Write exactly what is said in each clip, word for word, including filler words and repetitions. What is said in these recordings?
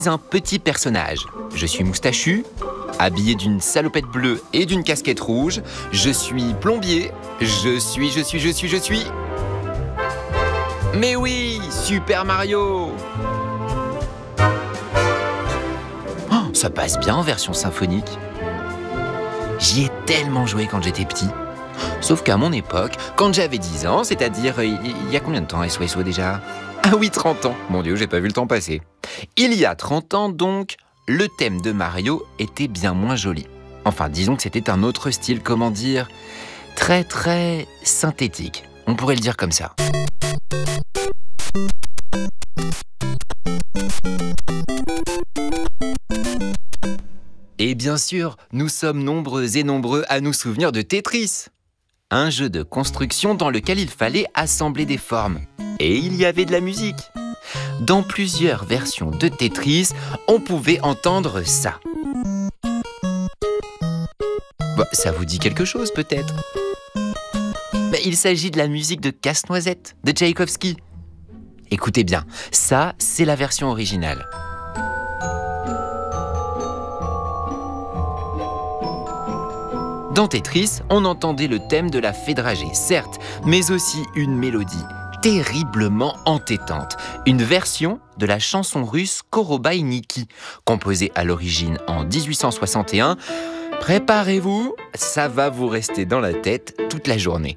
un petit personnage. Je suis moustachu, habillé d'une salopette bleue et d'une casquette rouge. Je suis plombier. Je suis, je suis, je suis, je suis... Mais oui, Super Mario! Oh, ça passe bien en version symphonique. J'y ai tellement joué quand j'étais petit. Sauf qu'à mon époque, quand j'avais dix ans, c'est-à-dire, il y a combien de temps S O S O déjà ? Ah oui, trente ans. Mon Dieu, j'ai pas vu le temps passer. Il y a trente ans donc, le thème de Mario était bien moins joli. Enfin, disons que c'était un autre style, comment dire, très très synthétique. On pourrait le dire comme ça. Et bien sûr, nous sommes nombreux et nombreux à nous souvenir de Tetris. Un jeu de construction dans lequel il fallait assembler des formes. Et il y avait de la musique. Dans plusieurs versions de Tetris, on pouvait entendre ça. Bah, ça vous dit quelque chose peut-être ? Bah, il s'agit de la musique de Casse-Noisette de Tchaïkovski. Écoutez bien, ça, c'est la version originale. Dans Tetris, on entendait le thème de la fée dragée, certes, mais aussi une mélodie terriblement entêtante. Une version de la chanson russe Korobaï Niki, composée à l'origine en dix-huit cent soixante et un. Préparez-vous, ça va vous rester dans la tête toute la journée.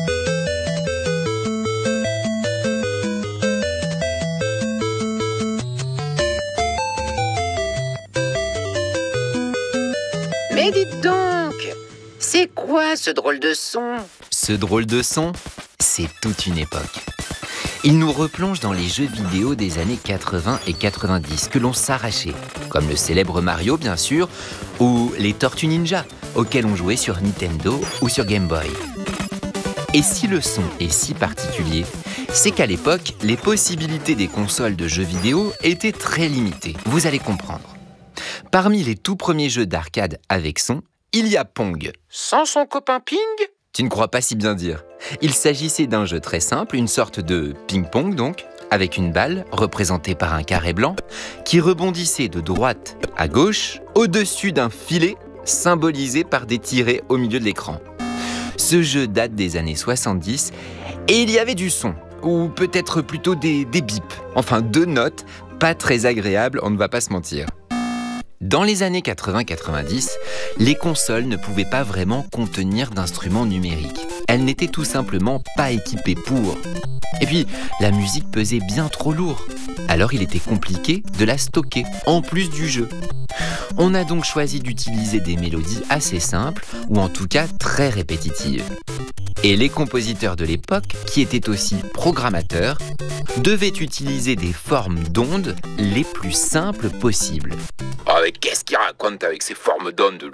Mais dites donc, c'est quoi ce drôle de son ? Ce drôle de son, c'est toute une époque. Il nous replonge dans les jeux vidéo des années quatre-vingts et quatre-vingt-dix que l'on s'arrachait, comme le célèbre Mario bien sûr, ou les Tortues Ninja, auxquels on jouait sur Nintendo ou sur Game Boy. Et si le son est si particulier, c'est qu'à l'époque, les possibilités des consoles de jeux vidéo étaient très limitées, vous allez comprendre. Parmi les tout premiers jeux d'arcade avec son, il y a Pong. Sans son copain Ping ? Tu ne crois pas si bien dire. Il s'agissait d'un jeu très simple, une sorte de ping-pong donc, avec une balle représentée par un carré blanc qui rebondissait de droite à gauche au-dessus d'un filet symbolisé par des tirets au milieu de l'écran. Ce jeu date des années soixante-dix et il y avait du son, ou peut-être plutôt des, des bips, enfin deux notes, pas très agréables, on ne va pas se mentir. Dans les années quatre-vingts quatre-vingt-dix, les consoles ne pouvaient pas vraiment contenir d'instruments numériques. Elles n'étaient tout simplement pas équipées pour. Et puis, la musique pesait bien trop lourd. Alors il était compliqué de la stocker, en plus du jeu. On a donc choisi d'utiliser des mélodies assez simples, ou en tout cas très répétitives. Et les compositeurs de l'époque, qui étaient aussi programmateurs, devaient utiliser des formes d'ondes les plus simples possibles. Oh, mais qu'est-ce qu'il raconte avec ces formes d'ondes, lui ?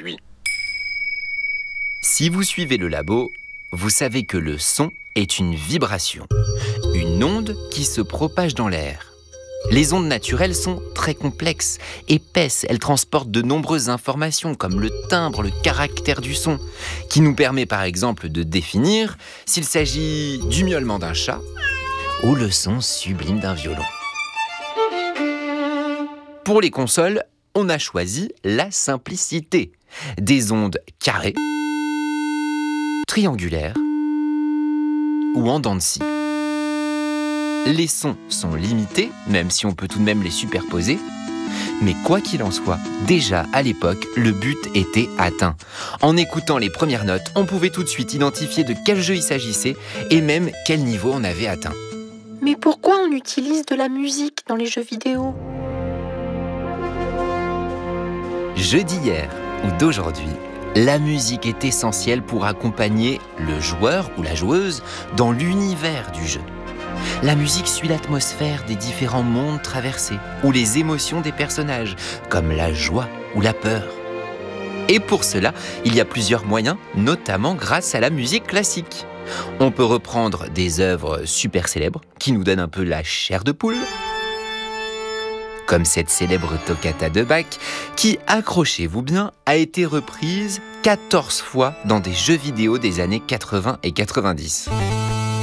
Si vous suivez le labo, vous savez que le son est une vibration, une onde qui se propage dans l'air. Les ondes naturelles sont très complexes, épaisses, elles transportent de nombreuses informations comme le timbre, le caractère du son, qui nous permet par exemple de définir s'il s'agit du miaulement d'un chat ou le son sublime d'un violon. Pour les consoles, on a choisi la simplicité. Des ondes carrées, triangulaires ou en dents de scie. Les sons sont limités, même si on peut tout de même les superposer. Mais quoi qu'il en soit, déjà à l'époque, le but était atteint. En écoutant les premières notes, on pouvait tout de suite identifier de quel jeu il s'agissait et même quel niveau on avait atteint. Mais pourquoi on utilise de la musique dans les jeux vidéo ? Jeux d'hier ou d'aujourd'hui, la musique est essentielle pour accompagner le joueur ou la joueuse dans l'univers du jeu. La musique suit l'atmosphère des différents mondes traversés ou les émotions des personnages, comme la joie ou la peur. Et pour cela, il y a plusieurs moyens, notamment grâce à la musique classique. On peut reprendre des œuvres super célèbres qui nous donnent un peu la chair de poule, comme cette célèbre toccata de Bach qui, accrochez-vous bien, a été reprise quatorze fois dans des jeux vidéo des années quatre-vingts et quatre-vingt-dix.